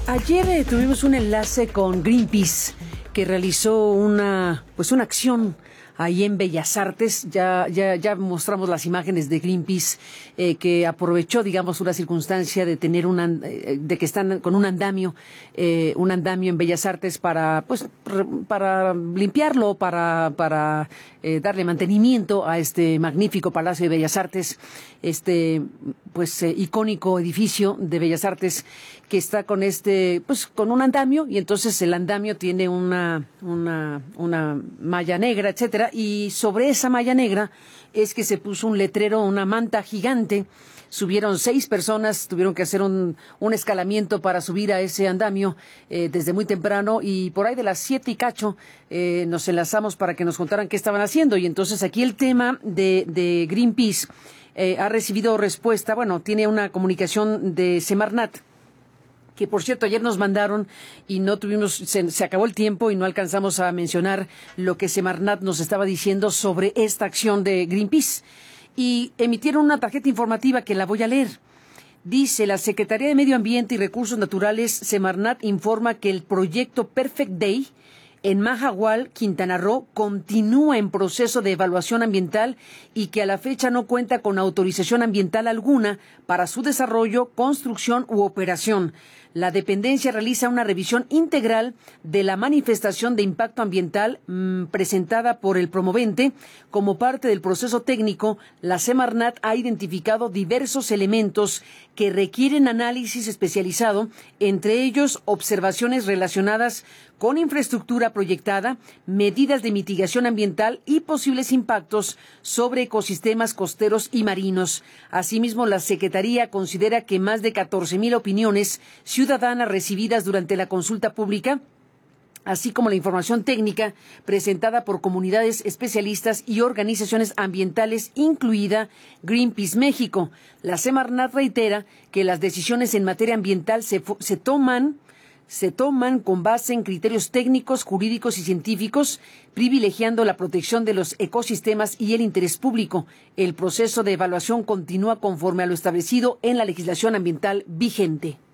Ayer tuvimos un enlace con Greenpeace, que realizó una acción ahí en Bellas Artes. Ya mostramos las imágenes de Greenpeace, que aprovechó, digamos, una circunstancia de tener de que están con un andamio en Bellas Artes para limpiarlo, para darle mantenimiento a este magnífico Palacio de Bellas Artes, icónico edificio de Bellas Artes que está con con un andamio, y entonces el andamio tiene una malla negra, etcétera, y sobre esa malla negra es que se puso un letrero, una manta gigante. Subieron 6 personas, tuvieron que hacer un escalamiento para subir a ese andamio desde muy temprano, y por ahí de las 7 y cacho nos enlazamos para que nos contaran qué estaban haciendo. Y entonces aquí el tema de Greenpeace ha recibido respuesta. Bueno, tiene una comunicación de Semarnat, que por cierto ayer nos mandaron y no tuvimos, se acabó el tiempo y no alcanzamos a mencionar lo que Semarnat nos estaba diciendo sobre esta acción de Greenpeace. Y emitieron una tarjeta informativa que la voy a leer. Dice: la Secretaría de Medio Ambiente y Recursos Naturales, Semarnat, informa que el proyecto Perfect Day en Mahahual, Quintana Roo, continúa en proceso de evaluación ambiental y que a la fecha no cuenta con autorización ambiental alguna para su desarrollo, construcción u operación. La dependencia realiza una revisión integral de la manifestación de impacto ambiental presentada por el promovente. Como parte del proceso técnico, la Semarnat ha identificado diversos elementos que requieren análisis especializado, entre ellos observaciones relacionadas con infraestructura proyectada, medidas de mitigación ambiental y posibles impactos sobre ecosistemas costeros y marinos. Asimismo, la Secretaría considera que más de 14,000 opiniones ciudadanas recibidas durante la consulta pública, así como la información técnica presentada por comunidades especialistas y organizaciones ambientales, incluida Greenpeace México. La Semarnat reitera que las decisiones en materia ambiental se toman con base en criterios técnicos, jurídicos y científicos, privilegiando la protección de los ecosistemas y el interés público. El proceso de evaluación continúa conforme a lo establecido en la legislación ambiental vigente.